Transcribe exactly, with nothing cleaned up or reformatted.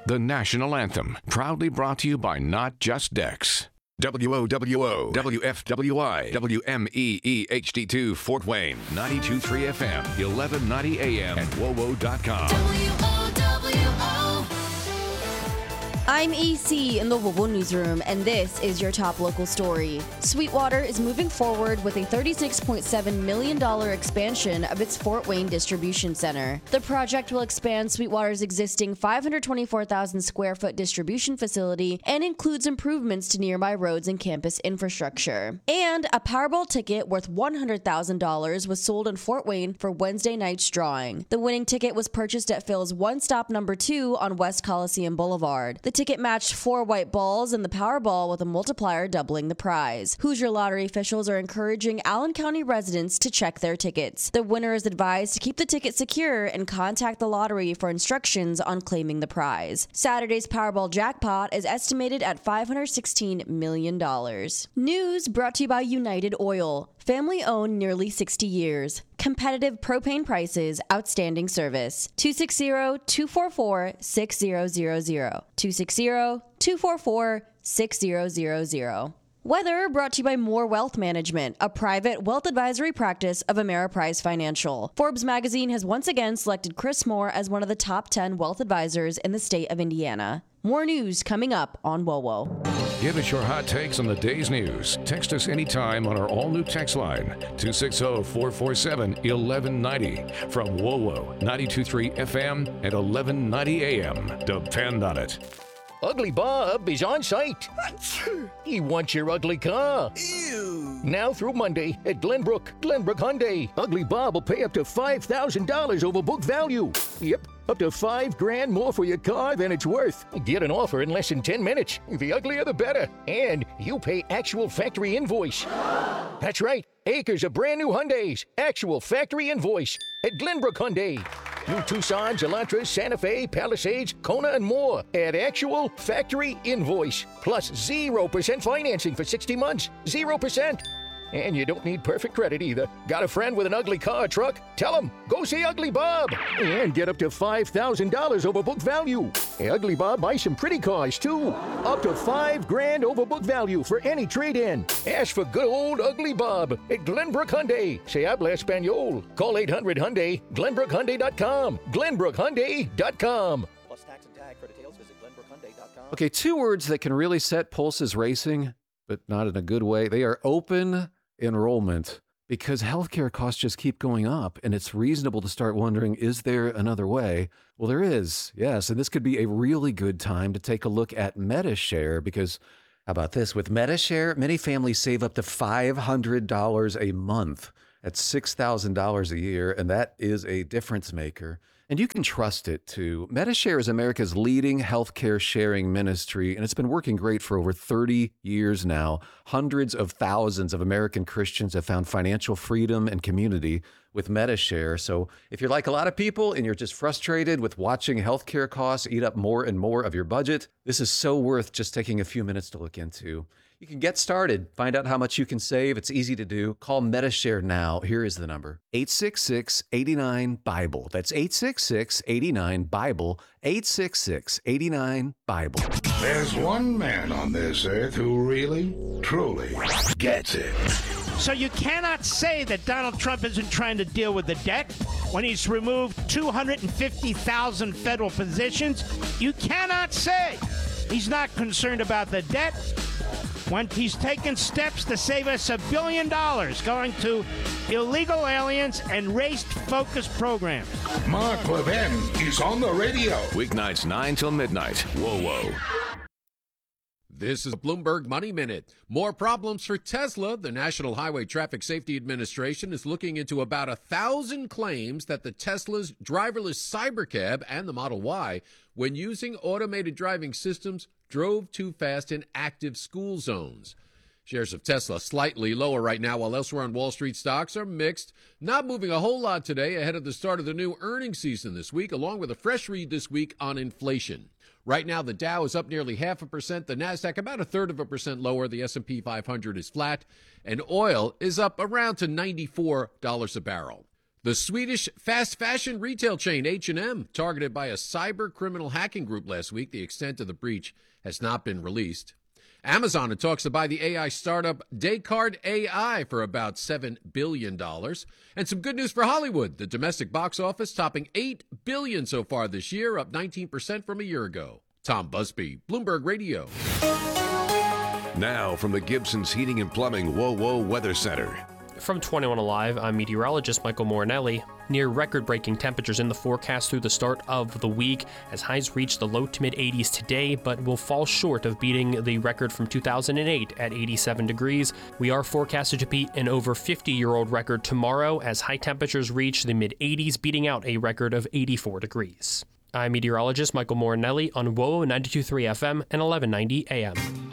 The national anthem, proudly brought to you by Not Just Dex. W O W O, W F W I, W M E E H D two, Fort Wayne, ninety-two point three F M, eleven ninety A M, and W O W O dot com. W O W O. I'm E C in the W O W O newsroom, and this is your top local story. Sweetwater is moving forward with a thirty-six point seven million dollars expansion of its Fort Wayne distribution center. The project will expand Sweetwater's existing five hundred twenty-four thousand square foot distribution facility and includes improvements to nearby roads and campus infrastructure. And a Powerball ticket worth one hundred thousand dollars was sold in Fort Wayne for Wednesday night's drawing. The winning ticket was purchased at Phil's One Stop Number two on West Coliseum Boulevard. The ticket matched four white balls and the Powerball with a multiplier doubling the prize. Hoosier Lottery officials are encouraging Allen County residents to check their tickets. The winner is advised to keep the ticket secure and contact the lottery for instructions on claiming the prize. Saturday's Powerball jackpot is estimated at five hundred sixteen million dollars. News brought to you by United Oil. Family-owned nearly sixty years. Competitive propane prices, outstanding service. two six zero, two four four, six zero zero zero. two six zero, two four four, six zero zero zero. Weather brought to you by More Wealth Management, a private wealth advisory practice of Ameriprise Financial. Forbes magazine has once again selected Chris Moore as one of the top ten wealth advisors in the state of Indiana. More news coming up on W O W O. Give us your hot takes on the day's news. Text us anytime on our all-new text line, two six zero, four four seven, eleven ninety. From W O W O, ninety-two point three F M and eleven ninety A M. Depend on it. Ugly Bob is on site. He wants your ugly car. Ew. Now through Monday at Glenbrook, Glenbrook Hyundai. Ugly Bob will pay up to five thousand dollars over book value. Yep, up to five grand more for your car than it's worth. Get an offer in less than ten minutes. The uglier the better. And you pay actual factory invoice. That's right, acres of brand new Hyundais. Actual factory invoice at Glenbrook Hyundai. New Tucson, Elantras, Santa Fe, Palisades, Kona, and more at actual factory invoice. Plus zero percent financing for sixty months. zero percent. And you don't need perfect credit either. Got a friend with an ugly car or truck? Tell him, go see Ugly Bob. And get up to five thousand dollars over book value. Hey, Ugly Bob buys some pretty cars, too. Up to five grand over book value for any trade-in. Ask for good old Ugly Bob at Glenbrook Hyundai. Se habla español. Call eight hundred Hyundai, Glenbrook Hyundai dot com. Glenbrook Hyundai dot com. Plus tax and tag. For details, visit Glenbrook Hyundai dot com. Okay, two words that can really set pulses racing, but not in a good way. They are open enrollment, because healthcare costs just keep going up, and it's reasonable to start wondering, is there another way? Well, there is, yes, and this could be a really good time to take a look at MediShare, because how about this? With MediShare, many families save up to five hundred dollars a month. That's six thousand dollars a year, and that is a difference maker. And you can trust it, too. MediShare is America's leading healthcare sharing ministry, and it's been working great for over thirty years now. Hundreds of thousands of American Christians have found financial freedom and community with MediShare. So if you're like a lot of people and you're just frustrated with watching healthcare costs eat up more and more of your budget, this is so worth just taking a few minutes to look into. You can get started, find out how much you can save. It's easy to do. Call MediShare now. Here is the number, eight six six, eight nine, BIBLE. That's eight six six, eight nine, BIBLE, eight six six, eight nine, BIBLE. There's one man on this earth who really, truly gets it. So you cannot say that Donald Trump isn't trying to deal with the debt when he's removed two hundred fifty thousand federal positions. You cannot say he's not concerned about the debt when he's taken steps to save us a billion dollars going to illegal aliens and race-focused programs. Mark Levin is on the radio. Weeknights nine till midnight. Whoa, whoa. This is Bloomberg Money Minute. More problems for Tesla. The National Highway Traffic Safety Administration is looking into about a thousand claims that the Tesla's driverless Cybercab and the Model Y, when using automated driving systems, drove too fast in active school zones. Shares of Tesla slightly lower right now, while elsewhere on Wall Street stocks are mixed. Not moving a whole lot today ahead of the start of the new earnings season this week, along with a fresh read this week on inflation. Right now, the Dow is up nearly half a percent. The Nasdaq about a third of a percent lower. The S and P five hundred is flat. And oil is up around to ninety-four dollars a barrel. The Swedish fast fashion retail chain H and M targeted by a cyber criminal hacking group last week. The extent of the breach has not been released. Amazon in talks to buy the A I startup Descartes A I for about seven billion dollars. And some good news for Hollywood. The domestic box office topping eight billion dollars so far this year, up nineteen percent from a year ago. Tom Busby, Bloomberg Radio. Now from the Gibson's Heating and Plumbing Whoa Whoa Weather Center. From twenty-one Alive, I'm meteorologist Michael Morinelli. Near record-breaking temperatures in the forecast through the start of the week, as highs reach the low to mid-eighties today, but will fall short of beating the record from two thousand eight at eighty-seven degrees. We are forecasted to beat an over fifty-year-old record tomorrow as high temperatures reach the mid-eighties, beating out a record of eighty-four degrees. I'm meteorologist Michael Morinelli on W O O ninety-two point three F M and eleven ninety A M.